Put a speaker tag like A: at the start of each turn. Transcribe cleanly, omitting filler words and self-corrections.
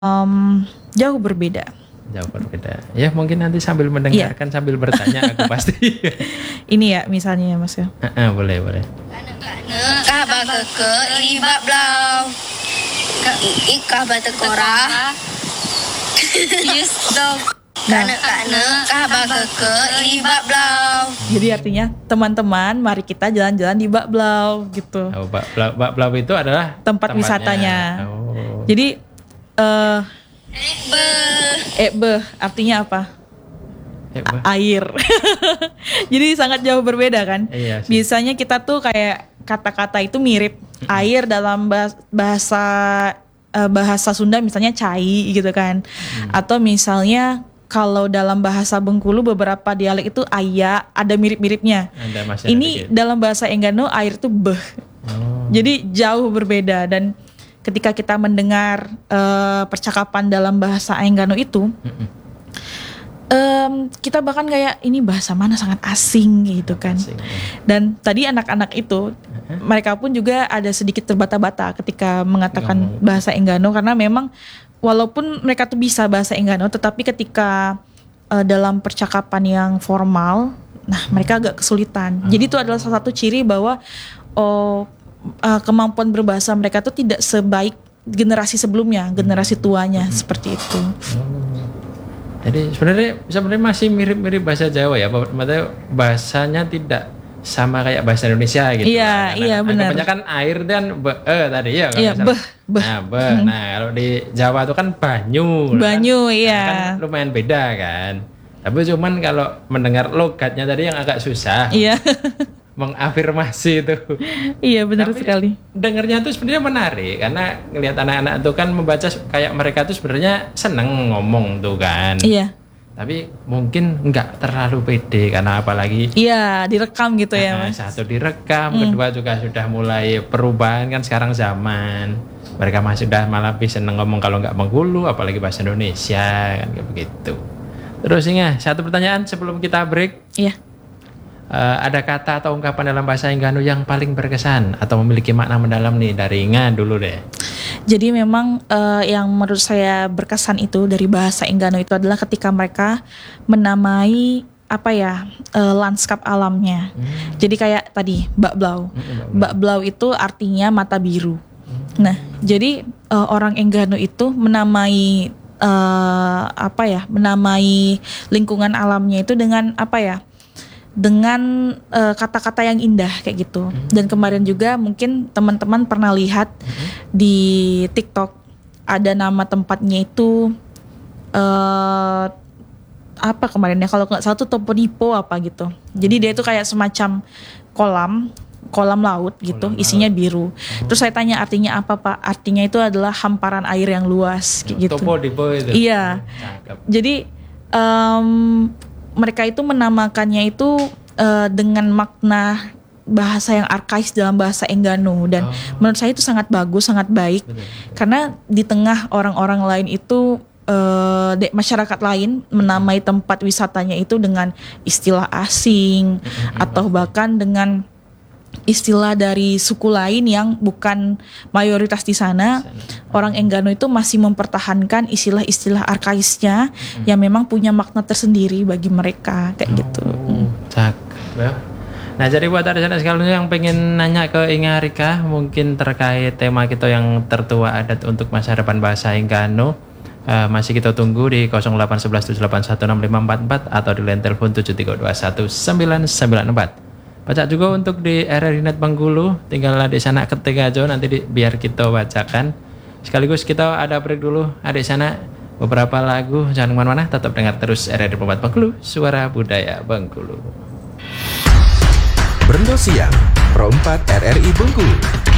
A: Jauh berbeda.
B: Jauh berbeda. Ya mungkin nanti sambil mendengarkan sambil bertanya aku pasti.
A: Ini ya misalnya ya Mas ya.
B: Boleh.
C: Kah ke ibak blau. Ikah batekora. Yes dong. Kah ke ibak blau.
A: Jadi artinya teman-teman mari kita jalan-jalan di Bak Blau gitu.
B: Bak Blau itu adalah
A: tempat wisatanya.
B: Oh.
A: Jadi artinya apa? Air. Jadi sangat jauh berbeda kan?
B: Iya sih.
A: Biasanya kita tuh kayak kata-kata itu mirip. Air dalam bahasa Sunda misalnya cai gitu kan. Atau misalnya kalau dalam bahasa Bengkulu beberapa dialek itu aya, ada mirip-miripnya. Ini dikit. Dalam bahasa Enggano air itu beh. Jadi jauh berbeda. Dan ketika kita mendengar percakapan dalam bahasa Enggano itu, kita bahkan kayak ini bahasa mana sangat asing gitu kan. Dan tadi anak-anak itu mereka pun juga ada sedikit terbata-bata ketika mengatakan bahasa Enggano, karena memang walaupun mereka tuh bisa bahasa Enggano, tetapi ketika dalam percakapan yang formal, nah mereka agak kesulitan. Jadi itu adalah salah satu ciri bahwa kemampuan berbahasa mereka tuh tidak sebaik generasi sebelumnya, generasi tuanya seperti itu.
B: Jadi sebenarnya masih mirip-mirip bahasa Jawa ya, maksudnya bahasanya tidak sama kayak bahasa Indonesia gitu.
A: Iya benar.
B: Kebanyakan air dan tadi ya.
A: Iya beh.
B: Nah kalau di Jawa itu kan banyu.
A: Iya.
B: Kan lumayan beda kan. Tapi cuman kalau mendengar logatnya tadi yang agak susah.
A: Iya.
B: Mengafirmasi itu.
A: Iya benar sekali.
B: Dengarnya tuh sebenarnya menarik karena ngelihat anak-anak tuh kan membaca kayak mereka tuh sebenarnya seneng ngomong tuh kan.
A: Iya.
B: Tapi mungkin nggak terlalu pede karena apalagi
A: direkam gitu ya Mas.
B: Satu direkam, kedua juga sudah mulai perubahan kan sekarang zaman. Mereka sudah malah bisa seneng ngomong kalau nggak Bengkulu, apalagi bahasa Indonesia kan kayak begitu. Terus ini satu pertanyaan sebelum kita break.
A: Iya.
B: Ada kata atau ungkapan dalam bahasa Enggano yang paling berkesan atau memiliki makna mendalam nih dari Inga dulu deh.
A: Jadi memang yang menurut saya berkesan itu dari bahasa Enggano itu adalah ketika mereka menamai lanskap alamnya. Jadi kayak tadi Bak Blau. Bak Blau itu artinya mata biru. Nah, jadi orang Enggano itu menamai menamai lingkungan alamnya itu dengan dengan kata-kata yang indah kayak gitu. Dan kemarin juga mungkin teman-teman pernah lihat di TikTok ada nama tempatnya itu kemarin ya, kalau nggak salah tuh Toponipo gitu. Jadi dia itu kayak semacam kolam laut gitu, isinya biru. Terus saya tanya artinya apa Pak? Artinya itu adalah hamparan air yang luas gitu.
B: Toponipo itu.
A: Iya. Jadi mereka itu menamakannya itu dengan makna bahasa yang arkais dalam bahasa Enggano, dan menurut saya itu sangat bagus, sangat baik. Karena di tengah orang-orang lain itu masyarakat lain menamai tempat wisatanya itu dengan istilah asing atau bahkan dengan istilah dari suku lain yang bukan mayoritas di sana. Orang Enggano itu masih mempertahankan istilah-istilah arkaisnya yang memang punya makna tersendiri bagi mereka kayak gitu.
B: Cakep ya. Nah jadi buat ada sekalian yang pengen nanya ke Inga Rika mungkin terkait tema kita yang tertua adat untuk masa depan bahasa Enggano, masih kita tunggu di 0811781654 atau di line telepon 73219994. Baca juga untuk di RRI Net Bengkulu, tinggal di sana ketik aja nanti biar kita bacakan. Sekaligus kita ada break dulu, adik sana beberapa lagu, jangan kemana-mana, tetap dengar terus RRI 24 Bengkulu, suara budaya Bengkulu.
D: Berendo siang, Pro 4 RRI Bengkulu.